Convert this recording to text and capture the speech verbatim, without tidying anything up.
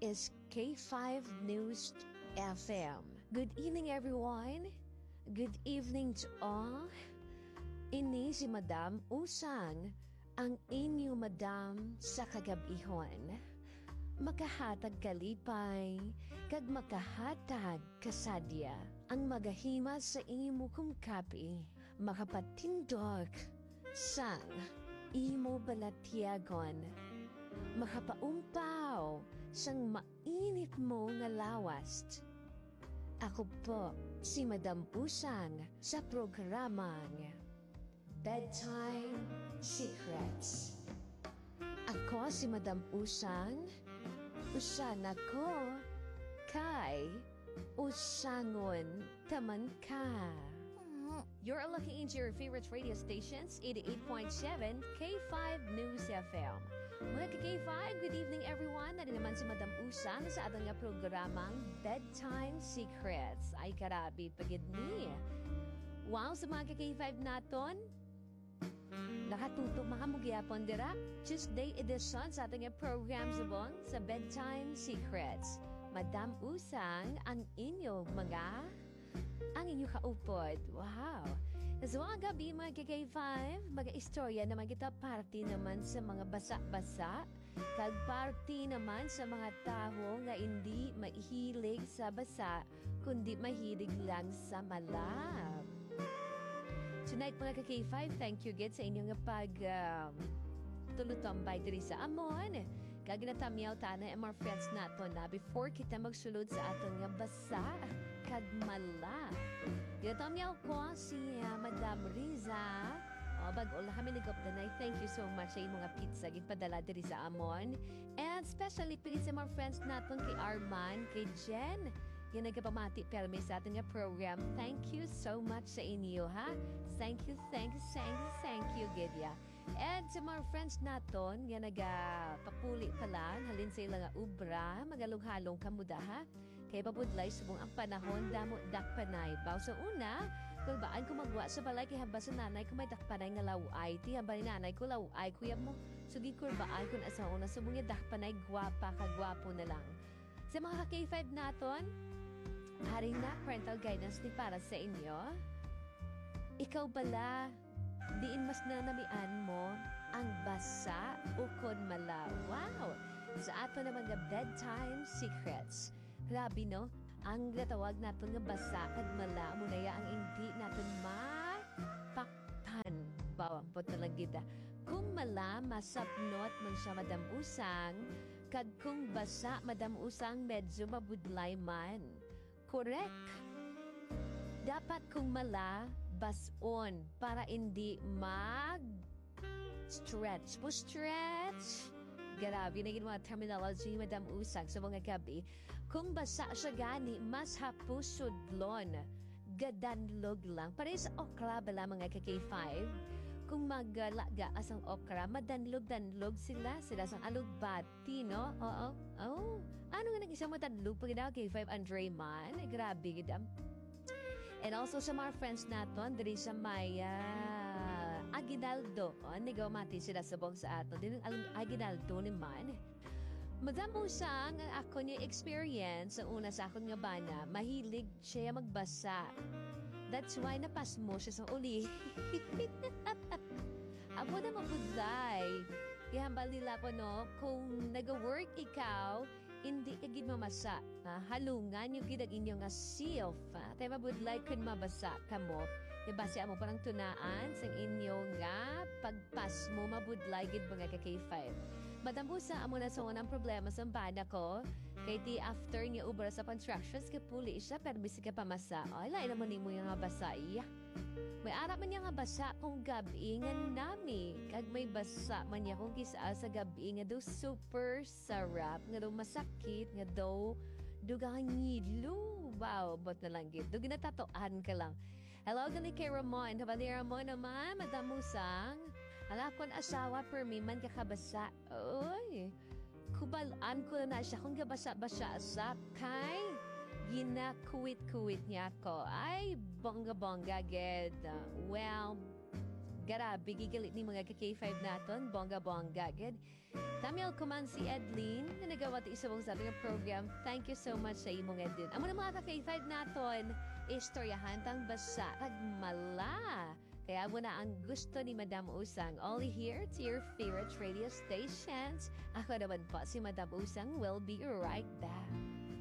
is K five News F M. Good evening, everyone. Good evening to all. Ini si Madam Usang, ang inyo Madam sa kagabihon. Makahatag kalipay, kag makahatag kasadya. Ang magahima sa imo kong kapi, makapatindog sang imo balatyagon. Makapaumpaw sang mainit mo nga lawast. Ako po si Madam Usang sa programang Bedtime Secrets. Ako si Madam Usang, usan ako kay usangon taman ka. You're looking into your favorite radio stations, eighty-eight point seven K five News F M. Mga ka-K five, good evening everyone. Nari naman si Madam Usang sa ating nga programang Bedtime Secrets. Ay karabi pagid ni. Wow, sa mga ka-K five naton, nakatuto makamugyapon dira. Tuesday edition sa ating nga program subong sa Bedtime Secrets. Madam Usang, ang inyo mga ang inyo kaupod. Wow! So, ang gabi mga K K five, mag-istorya naman kita party naman sa mga basa-basa, kag party naman sa mga tao nga hindi mahilig sa basa, kundi mahilig lang sa malab. Tonight mga K K five, thank you gid sa inyong pag um, tulutambay diri sa amon. Kag natamyaw tanay ang mga friends nato na before kita magsulod sa atong nga basa kag mala. Ginatamyaw ko si uh, Madam Riza. O, bag-ula kami nag-updanay. Thank you so much sa mga pizza gitpadala diri sa amon. And especially pili sa mga friends naton kay Arman, kay Jen. Yan nagkapamati permi sa ating nga program. Thank you so much sa inyo, ha? Thank you, thank you, thank you, thank you, Gidya. And sa mga friends naton, yan nagapapuli pala, halin sa ilang ubra, magalong-halong kamuda, ha? Kaya papudlay subong ang panahon, damo dakpanay. Baw sa una, kung baan ko magwa sa balay, kaya hamba sa nanay ko may dakpanay nga laway. Ti hamba ni nanay ko laway, kuya mo. So di ko baan kung asa una, subong niya dakpanay, gwapa, kagwapo na lang. Sa mga K five naton, haring na parental guidance ni para sa inyo. Ikaw bala, diin mas nanamian mo ang basa ukod mala. Wow! Sa ato naman nga bedtime secrets. Grabe no? Ang gatawag natin nga basa kag mala muna ya ang hindi natin mapaktan. Bawang pot na lang kita. Kung mala, masapnot man siya Madam Usang, kag kung basa Madam Usang medyo mabudlay man. Correct. Dapat kung mala, bason para hindi mag-stretch. Po stretch. Grabe, naging mga terminology, Madam Usang, sa mga gabi. Kung basa siya gani, mas hapusudlon. Gadanlog lang. Para sa okra bala mga K K five, kung maglaga asang okra, madanlog-danlog sila. Sila sang alugbati, no? Oo. Oh. Ano nga nag-isang madanlog pag ina K five Andre man? Grabe, gidam. And also sa mga friends naton, diri sa may uh, Aguinaldo. O, nagawamati sila sa bong sa ato. Din ang Aguinaldo naman. Madam Usang, ang ako niya experience, ang una sa akong nga bana, mahilig siya magbasa. That's why napas mo siya sa uli. Ako na mapudlay. Kaya hambal nila ko, no, kung nag-work ikaw, hindi agad mamasa. Ha? Halungan yung gidag inyo nga self. Ha? Tayo mabudlay kung mabasa ka mo. Ibasa mo parang tunaan sa inyo nga pagpas mo mabudlay gid mga ka K five. Madam Busa, amo na sa unang problema sa bana ko. Kay ti after niya ubra sa constructions, kapuli siya, pero bisi ka pamasa. Ay, lain naman mo yung nga basa iya. May arap man niya nga basa kung gabi nga nami. Kag may basa man niya kung kisa sa gabi nga do super sarap, nga do masakit, nga do dugang ngidlo. Wow, bot na lang gid. Do ginatatoan ka lang. Hello, gani kay Ramon. Habali Ramon naman, Madam Musang. Ala kon asawa per mi man kakabasa. Oy. Kubalaan ko na siya kung gabasa-basa sa kay ginakuwit-kuwit niya ko. Ay, bongga-bongga, ged. Well, Garabi, gigilit ni mga ka-K five naton, bongga-bongga, good. Tamil kuman si Edlin, na nagawa ti isa mong sa ating program. Thank you so much sa imong Edlin. Amo na mga ka-K five naton, istoryahan tang basa, tagmala. Kaya mo na ang gusto ni Madam Usang. Only here to your favorite radio stations. Ako naman po si Madam Usang will be right back.